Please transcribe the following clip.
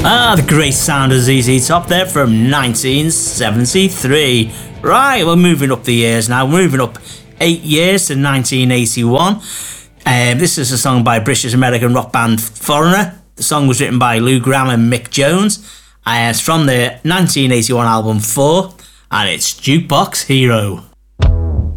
The great sound of ZZ Top there from 1973. Right, we're moving up the years now. We're moving up 8 years to 1981. This is a song by British-American rock band Foreigner. The song was written by Lou Gramm and Mick Jones. It's from the 1981 album 4, and it's Jukebox Hero.